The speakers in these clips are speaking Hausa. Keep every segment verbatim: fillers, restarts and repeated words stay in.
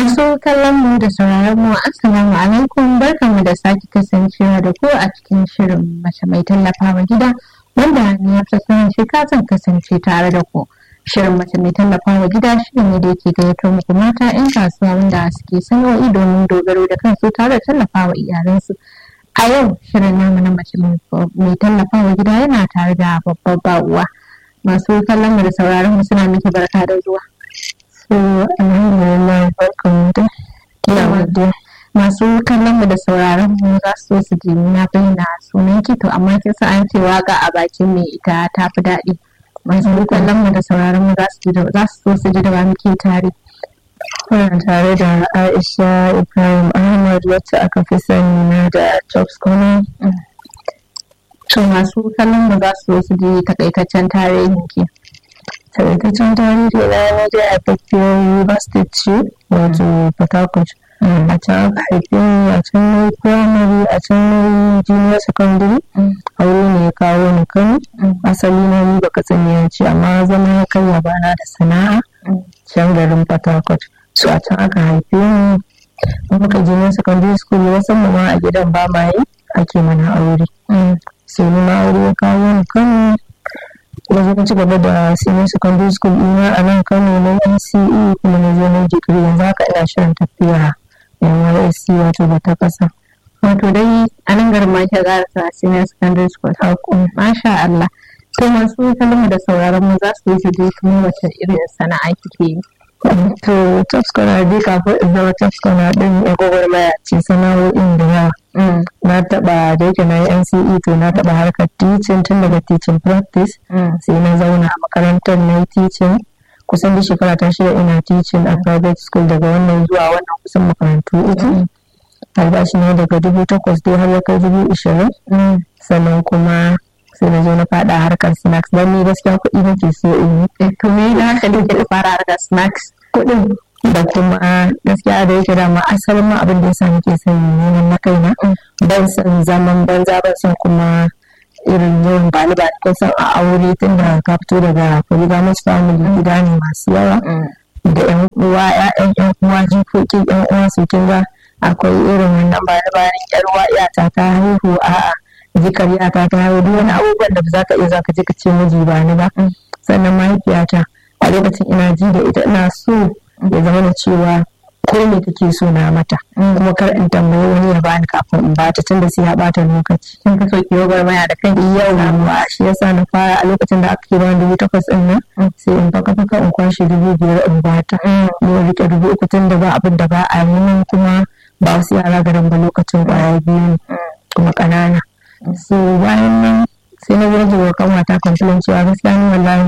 Masu kallon mu da sauraron mu assalamu alaikum, barkanmu da sake kasancewa da ku a cikin shirin mace mai tallafawa gida wanda ni ya kasance ka zan kasance tare da ku. Shirin mace mai tallafawa gida shirin ne da yake gayyato muku mata 'yan kasuwa wanda suke sana'o'i domin dogaro da kansu tare da tallafawa iyalansu. A yau shirin namu na mace mai tallafawa gida yana tare da babbar ba'uwa. Masu kallon mu da sauraron mu suna miki barka da zuwa. So, alhamdulillah, barkan da yawa. Masu kallon mu da sauraron mu za su so su ji na bayyana sunan ki, to amma kin san an ce waka a bakin mai ita ta fi daɗi. Masu kallon mu da sauraron mu za su so su ji da ba muke tare. Kuna tare da Aisha Ibrahim Ahmad wacce aka fi sani na da Chops Corner. To masu kallon mu za su so su ji takaitaccen tarihin ki. Takaitaccen tarihi na na dai a Fafiyar University ce wato Port Harcourt. A can aka haife ni, a can na yi primary, a can na yi junior secondary. Aure ne ya kawo ni Kano. Asali na yi baka tsaniya ce amma zama ya kai ya bana da sana'a can garin Port Harcourt. So a can aka haife ni. Muka junior secondary school wasan mu ma a gidan ba ma yi ake mana aure. Sai ni ma aure ya kawo ni Kano. Na zo ci gaba da senior secondary school ina a nan Kano na N C E kuma na zo na digiri, yanzu haka ina shirin tafiya N Y S C wato ba ta kasa. Wato dai a nan garin ma ke garasa senior secondary school. Hakun. Masha Allah. To masu kallon da sauraron mu za su yi su je kuma wace irin sana'a kike yi. To Chops Corner dai kafin in zama Chops Corner din ya gwagwarmaya ce sana'o'in da yawa. Na taɓa da yake na yi N C E to na taɓa harkar teaching tun daga teaching practice. Sai na zauna a makarantar na yi teaching. Kusan da shekara ta shida ina teaching a private school daga wannan zuwa wannan kusan makarantu uku. Albashi ne daga dubu takwas dai har ya kai dubu ishirin. Sannan kuma sai na zo na faɗa harkar snacks don ni gaskiya kuɗi nake so in yi. To me da haka ne ke fara harkar snacks? Kuɗin da kuma gaskiya da yake dama asalin ma abin da yasa nake son neman na kaina. Ban san zaman banza, ban san kuma irin yawan bani ba ko san a aure tun da ka fito daga polygamous family gida ne masu yawa da yan uwa ƴaƴan yan uwa jikokin yan uwa su kin ga akwai irin wannan bani bayan yar uwa iyata ta haihu a'a jikar iyata ta haihu duk wani abubuwan da ba za ka iya za ka je ka ce miji ba ni ba. Sannan mahaifiyata a lokacin ina ji da ita ina so ya zama da cewa ko me take so na mata kuma kar in tambayi wani ya bani kafin in bata tun da sai ya bata lokaci. Kin ka so ki yogar maya da kai yau na shi yasa na fara a lokacin da aka kira dubu takwas din nan sai in faka faka in kwashe dubu biyar in bata. Ni rike dubu uku tun da ba abin da ba a yi kuma ba wasu yara garin ba lokacin kwaya biyu kuma ƙanana. So bayan nan sai na rage wa kanwata complain cewa gaskiya ni wallahi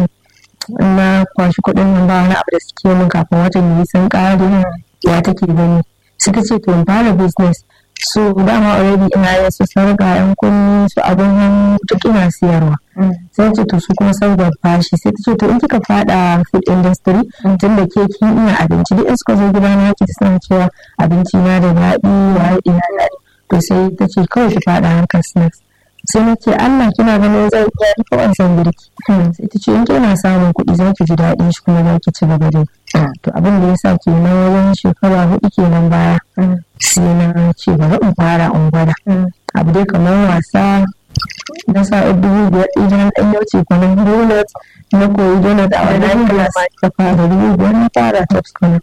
na kwashi kuɗin nan ba wani abu da suke min kafin watan yi sun ƙare ya take gani. Suka ce to in fara business. So dama already ina yin su sarƙa yan kunni su abin hannu duk ina siyarwa. Sai ce to su kuma sarƙar fashi. Sai ta ce to in kika faɗa food industry tun da ke kin iya abinci duk in suka zo gida na ki suna cewa abinci na da daɗi wa ina daɗi. To sai ta ce kawai ki faɗa harkar snacks. Sai na ce Allah kina ganin zan iya ni kawai san girki. Sai ta ce in kina samun kuɗi za ki ji daɗin shi kuma za ki ci gaba da to abin da ya sa kenan wajen shekara hudu kenan baya sai na ce bari in fara in gwada abu dai kamar wasa na sa dubu biyar idan ɗan yauce kwanan donut na koyi donut a wannan class ta fara dubu biyar na fara Chops Corner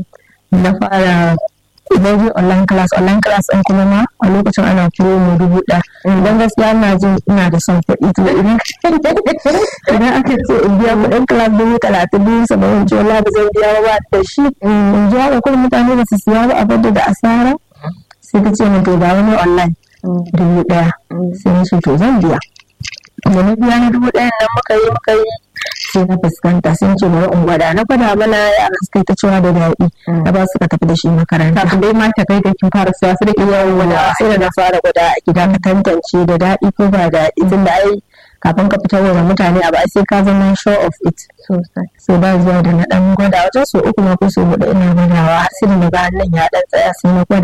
na fara idan zai online class online class ɗin kuma ma a lokacin ana promo dubu ɗaya don gaskiya ina jin ina da son kuɗi to idan idan aka ce in biya kuɗin class dubu talatin dubu saba'in ce wala ba zan biya ba da shi in ji haka kuma mutane ba su siya ba a bada da asara sai ta ce min to ga wani online dubu ɗaya sai na ce to zan biya da na biya na dubu ɗayan nan muka yi muka yi sai na fuskanta sun ce bari in gwada na gwada mana yara suka yi ta cewa da daɗi na ba suka tafi da shi makaranta kafin dai ma ta kai da kin fara siya su da ke yawan gwada sai da na fara gwada a gida ka tantance da daɗi ko ba daɗi tun da ai kafin ka fitar da mutane abu ai sai ka zama show of it so ba zuwa da na ɗan gwada wajen so uku ma ko so huɗu ina gwadawa har sai da na ga hannun ya ɗan tsaya sai na gwada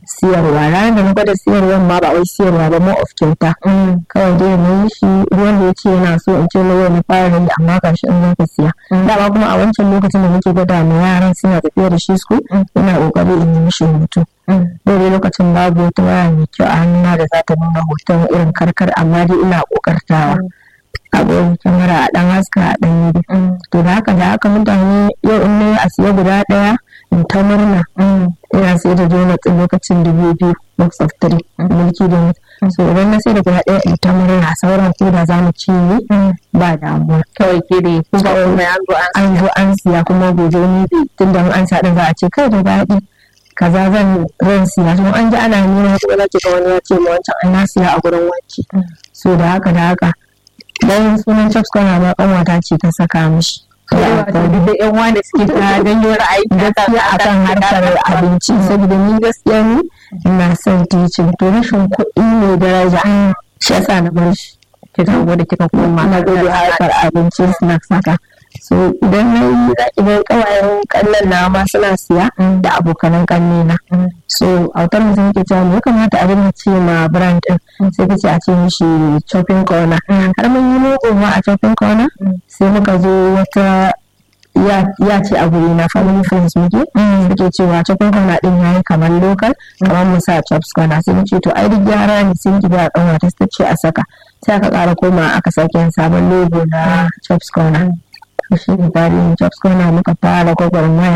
siyarwa. Ranar da na gwada siyarwa ma ba wai siyarwa ba, more of kyauta. Kawai dai na yi shi ruwan da ya ce yana so in ce na yau na fara yi, amma gashi in zan ka siya. Dama kuma a wancan lokacin da nake gwada ma yaran suna tafiya da shi school, ina kokari in yi mishi hoto. Dole lokacin babu wata waya mai kyau a hannuna da za ta nuna hoton irin karkar, amma dai ina kokartawa. Abin kyamara a ɗan haska a ɗan yi. To da haka da haka mutane yau in na yi a siya guda ɗaya in ta murna. Ina sai da donut lokacin dubu biyu box of three mulki donut. So idan na sai da guda ɗaya in ta murna, sauran ko da za mu ci ne ba damuwa. Kawai ke da ku ba wani an zo an zo an siya kuma gobe ne tun da an sa ɗin za a ce kai da daɗi kaza zan ran siya. To an ji ana nuna ko za ki ga wani ya ce ma wancan an na siya a gurin wanki. So da haka da haka dan sunan Chops Corner ma kanwata ce ta saka mishi. Wato duk da yan wanda suke ta janyo ra'ayi gaskiya akan harkar abinci, saboda ni gaskiya ni ina son teaching, to rashin kuɗi ne daraja shi yasa na bar shi. Kika gode kika koma na gode harkar abinci snacks haka. So idan na yi za ki ga kawayen kallon na ma suna siya da abokanan kannena. So autar mutum yake cewa me ya kamata a dinga ce ma brand din, sai kace a ce mishi Chopping Corner. Har mun yi logo ma a Chopping Corner, sai muka zo wata ya ce a guri na family friends muke suke cewa Chopping Corner din yayi kamar local, kamar mu sa Chops Corner. Sai mu ce to ai duk gyara ne, sai ki ga kanwa ta ce a saka, sai aka ƙara koma aka sake yin sabon logo na Chops Corner. Shi ne tarihin Chops Corner muka fara gwagwarmaya.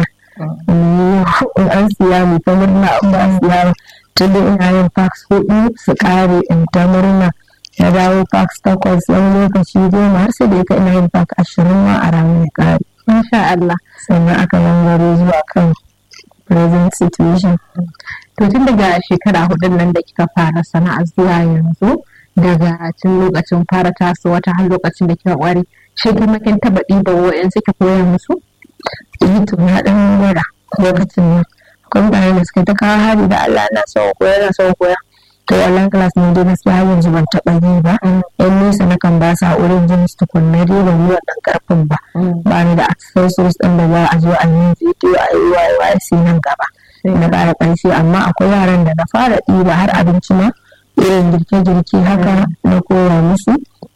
In an siya mu ta murna, an ba siya tun da ina yin packs hudu su kare in ta murna. Na dawo packs takwas wani lokaci goma, har sai da yake ina yin pack ashirin ma a ranar ya kare. Insha Allah. Sannan aka gangaro zuwa kan present situation. To tun daga shekara hudun nan da kika fara sana'a zuwa yanzu, daga tun lokacin fara tasowa ta har lokacin da kika kware, shi kuma kin taba ɗiba wa'yan suke koya musu? Yi to na ɗan gwada lokacin nan. Akwai mutane da suka ta kawo hari da Allah na son koya na son koya. To online class ne dai gaskiya har yanzu ban taɓa yi ba. Yan nesa na kan ba sa wurin jin su tukunna dai ban yi wannan ƙarfin ba. Ba ni da accessories ɗin da za a zo a yi video a yi waye sai nan gaba. Na ƙara ƙarfi, amma akwai yaran da na fara ɗiba har abinci ma irin girke-girke haka na koya musu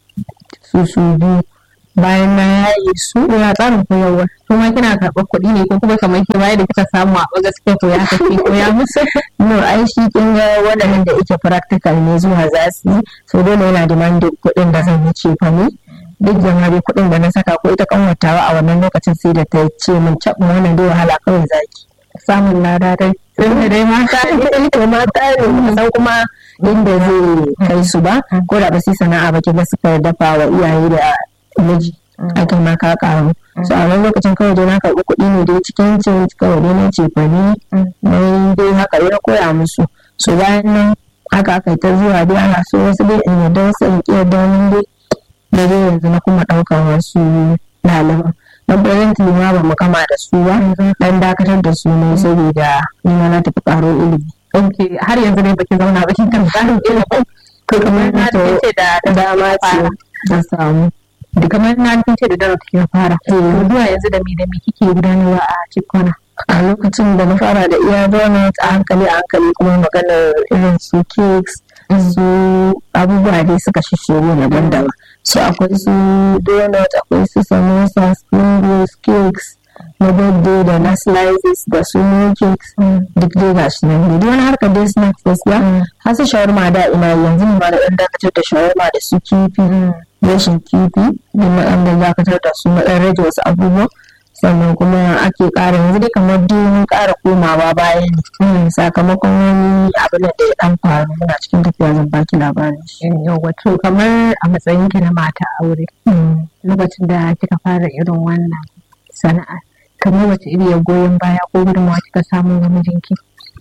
su su biyu. Bayan na yaye su ya tsarin koyarwa, kuma kina karɓar kuɗi ne ko kuma kamar ke baya da kika samu a ɓaga suke koya kake koya musu? No, ai shi kin ga waɗannan da yake practical ne zuwa za su yi, so dole yana demanding kuɗin da zan yi cefa ne. Duk jamari kuɗin da na saka ko ita kanwatawa a wannan lokacin sai da ta ce min cabin wannan dai wahala kawai zaki. Samun lada dai. Sai dai mata ne ko mata ne san kuma inda zai kai su ba, ko da ba su sana'a ba kiga suka dafa wa iyaye da miji aka ma ka karu. So a wani lokacin kawai dai na karɓi kuɗi ne dai cikin cin kawai dai na ce fa ne na dai haka ya koya musu. So bayan nan haka aka ta zuwa dai ana so wasu dai in yadda wasu in ƙi yadda wani dai da dai yanzu na kuma ɗaukar wasu ɗaliban. Dan presently ma ba mu kama da su ba, dan dakatar da su ne saboda ni ma na tafi ƙaro ilimi. Ok, har yanzu dai baki zauna ba kin kan ƙarin ilimi. Ko kamar na ce da dama ce na samu. Da kamar na ce da dara take fara. To zuwa yanzu da me da me kike gudanarwa a Chipkona? A lokacin da na fara da iya donut a hankali a hankali kuma maganar irin su cakes su abubuwa dai suka shishigo na daban-daban. So akwai su donut, akwai su samosa, spring rolls, cakes na birthday da na slices da su cakes duk dai gashi nan. Duk wani harkar dai snacks gaskiya. Har su shawarma da ina yanzu ma da ɗan dakatar da shawarma da su kifi. Rashin kifi don na ɗan dakatar da su na ɗan rage wasu abubuwa. Sannan kuma ake ƙara yanzu dai kamar dai ƙara komawa baya ne sakamakon wani abin da ya ɗan faru muna cikin tafiya zan baki labarin shi. Yau wato kamar a matsayin ki na mata aure lokacin da kika fara irin wannan sana'a, kamar wace iri ya goyon baya ko gudunmawa kika samu ga mijinki?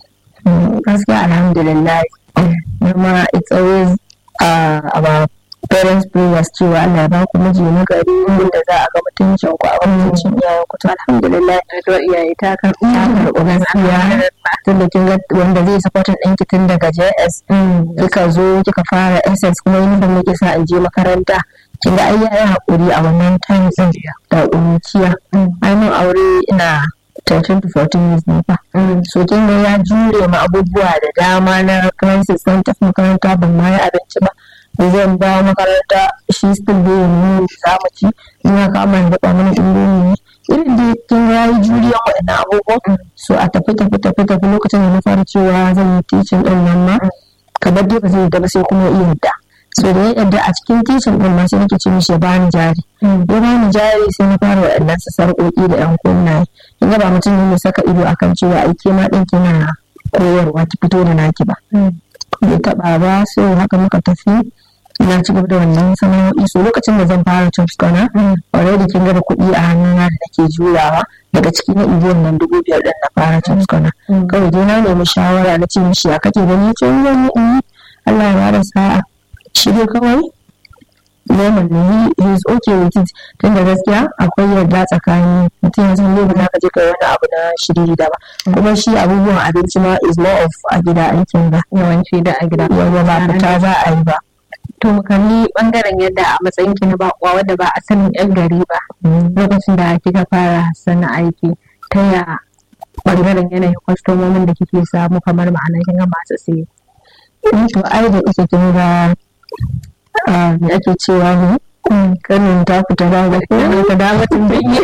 Gaskiya alhamdulillah, ma it's always uh, about parents prayers cewa Allah ya ba ku miji na gari inda za a ga mutuncin ku a mutuncin iyayen ku. To alhamdulillah to iyaye ta karɓi ta karɓi gaskiya tun da kin ga wanda zai supportin ɗinki tun daga J S kika zo kika fara S S kuma yin da muke sa in je makaranta. Kin ga ai yayi hakuri a wannan time din da ƙuruciya. Ai mun aure ina thirteen to fourteen years ne fa. So kin ga ya jure ma abubuwa da dama na crisis san tafi makaranta ban ma yi abinci ba. Zan dawo makaranta shi still bai yi za mu ci ina kama da ba mana indomi ne irin da kin ga yi juriya waɗannan abubuwan. So a tafi tafi tafi tafi lokacin da na fara cewa zan yi teaching din nan ma kamar dai ba zai yadda ba sai kuma iya yadda. So da ya yadda a cikin teaching din ma sai nake ce mishi ya bani jari. Ya bani jari sai na fara waɗannan su sarƙoƙi da ƴan kunnaye. Kin ga ba mutum ne mai saka ido akan cewa ai ke ma ɗin kina koyarwa ki fito da naki ba. Bai taɓa ba sai haka muka tafi. Na ci gaba da wannan sana'o'i. So lokacin da zan fara Chops Corner already kin ga da kuɗi a hannuna da nake jurawa daga ciki na ibo nan dubu biyar ɗin na fara Chops Corner. Kawai dai na nemi shawara na ce mishi ya kake gani ce zan yi Allah ya bada sa'a. Shi dai kawai normal ne he is okay with it tunda gaskiya akwai yarda tsakanin mutum ya san ba za ka je kai wani abu na shiriri da ba kuma shi abubuwan abinci ma is more of a gida aikin ba yawanci da a gida yawa ba fita za a yi ba. To mu kalli bangaren yadda a matsayin ki na bakwa wadda ba a sanin yan gari ba lokacin da kika fara sana aiki ta ya bangaren yanayin kwastomomin da kike samu kamar ma'ana kin ga masu siye. To ai da ike kin ga me ake cewa ne kanin ta fita da ga ko ta da mutun biye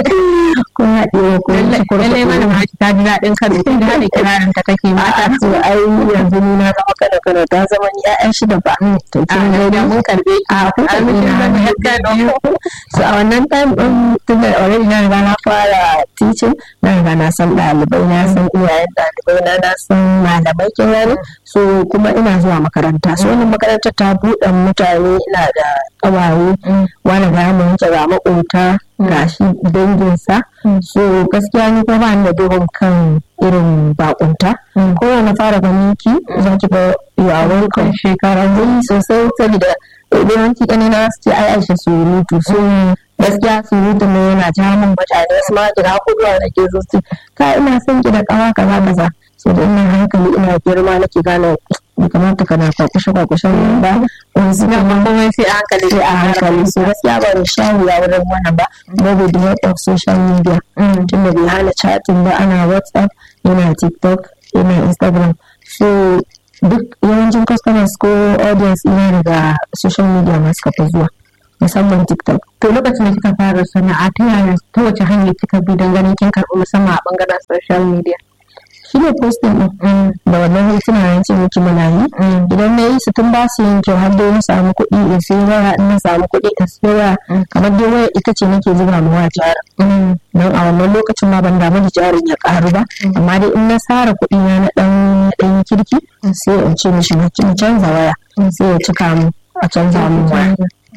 ko ya ɗaya ko ya kurkuku lalle mana ma ta ji daɗin kano da hali kirarin ta take mata. To ai yanzu ni na zama kana kana ta zama ni ƴaƴan shida ba to kin ga da mun karbe ki a kun karbe ni na ga so a wannan time din tunda already na riga na fara teaching na riga na san ɗalibai na san iyayen ɗalibai na na san malamai kin gani so kuma ina zuwa makaranta so wannan makarantar ta buɗe mutane ina da ƙawaye wani ga mu wuce ga makota ga shi danginsa so gaskiya ni ko ba ni da dogon kan irin bakunta ko na fara ganin ki za ki ga yawon kan shekara zai sosai saboda yawanci ƙanina su ce ai aisha surutu so gaskiya surutu ne yana ja min mutane wasu ma kira kuduwa da ke zo su ka ina son ki da kawa kaza kaza so da ina hankali ina girma nake gane bai kamata kana kwakushe kwakushen ba wani suna kuma sai a hankali sai a hankali so gaskiya ba da shawu ya wurin wannan ba babu da help of social media tun da bai hana chatting ba ana whatsapp yana tiktok yana instagram so duk yawancin customers ko audience ina daga social media masu kafa zuwa musamman tiktok. To lokacin da kika fara sana'a ta yaya ta wace hanyar kika bi don ganin kin karɓi musamman a bangaren social media? Shi ne posting ɗin da wannan hotuna na ce miki muna yi idan na yi su tun ba su yin kyau har dai na samu kuɗi in sai waya in na samu kuɗi in sai waya kamar dai waya ita ce nake zuba ma waya jarin don a wannan lokacin ma ban damu da jarin ya ƙaru ba amma dai in na sara kuɗi na na ɗan ɗan kirki sai in ce mishi mu canza waya sai ya cika mu a canza mu waya.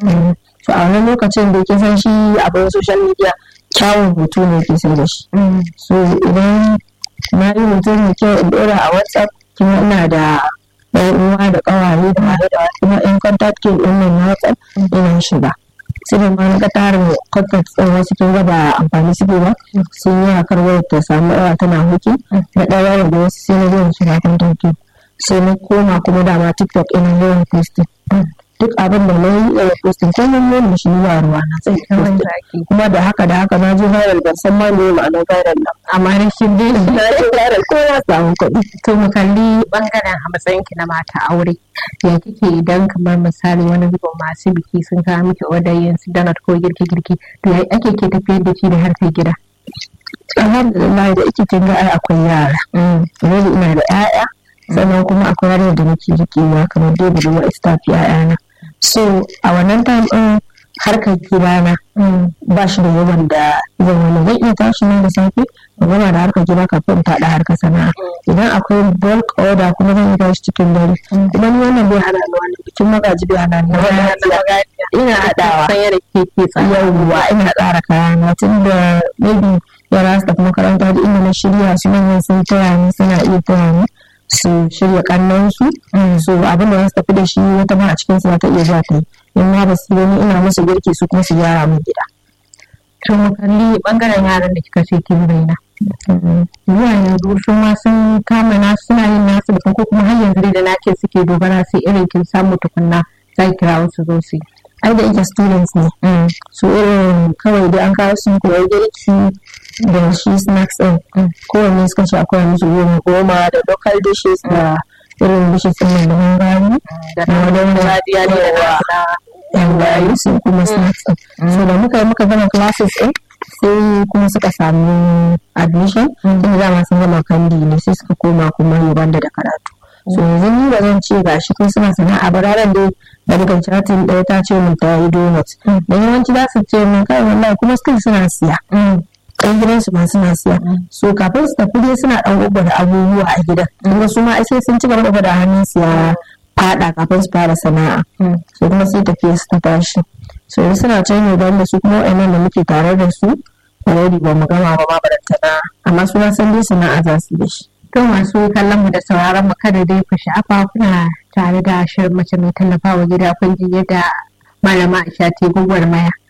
So a wannan lokacin da ke san shi abin social media kyawun hoto ne ke sai da shi so idan na yi mutum mai kyau in dora a whatsapp kuma ina da ɗan uwa da ƙawaye da mare da kuma in contact ke ɗin nan na whatsapp ina shiga sai da ma na ga tarin contact ɗin wasu kin ga ba amfani suke ba sun yi hakar wayar ta samu yawa tana huki na ɗaya da wasu sai na yawan shiga contact sai na koma kuma dama tiktok ina yawan posting duk abin da na yi yawan posting ko mun nuna shi ba ruwa na sai kuma da haka da haka na ji viral ban san ma me ma'anar viral nan amma na shi dai na ji viral ko ya samu kuɗi. To mu kalli bangaren a matsayin ki na mata aure ya kike idan kamar misali wani zuba masu biki sun kawo miki order yin su donut ko girki girki to ya ake ke tafiyar da shi da harkar gida? Alhamdulillah da ake kin ga ai akwai yara yanzu ina da 'ya'ya sannan kuma akwai yarinya da nake rikewa kamar dai budurwa ita fi 'ya'yana so a wannan time ɗin harkar gidana ba shi da yawan da zan wani zan iya tashi ne da safe da gama da harkar gida kafin faɗa harkar sana'a idan akwai bulk order kuma zan iya tashi cikin dare kuma ni wannan bai hana ni wani bikin magaji bai hana ni ina haɗawa yawwa ina tsara kayana tun da maybe yara su tafi makaranta da inda na shirya su manyan sun taya ni suna iya taya ni su shirya kannan su so abin da su tafi da shi wata ma a cikin su ta iya zuwa ta yi in ma ba su gani ina musu girki su kuma su gyara min gida. To mu kalli bangaren yaran da kika ce kin raina zuwa yanzu su ma sun kama na suna yin nasu da ko kuma har yanzu da nake suke dogara sai irin kin samu tukunna za ki kira wasu zo su ai da ita students ne so irin kawai dai an kawo su koyar girki da shi snacks ɗin kowanne suka ce akwai musu goma goma da local dishes da irin dishes ɗin da hungary da na wani radiya ne da yan gari sun kuma snacks ɗin so da muka yi muka gama classes ɗin sai kuma suka samu admission tun dama sun gama kandi ne sai suka koma kuma Uganda da karatu so yanzu ni ba zan ce gashi ko suna sana'a ba ranar dai da muka chatin ɗaya ta ce mun ta yi donut da yawanci za su ce mun kai wallahi kuma still suna siya ɗan gidansu ma suna siya so kafin su tafi dai suna ɗan gwagwada abubuwa a gidan kuma su ma sai sun ci gaba da hannun siya fada kafin su fara sana'a so kuma sai tafiya su ta tashi so yanzu suna can Uganda da su kuma wa'annan da muke tare da su already ba mu gama ba ma barantana amma su ma san dai sana'a za su da shi. To masu kallon mu da sauraron mu kada dai ku sha'afa kuna tare da shirin mace mai tallafawa gida kun ji yadda malama Aisha ta gwagwarmaya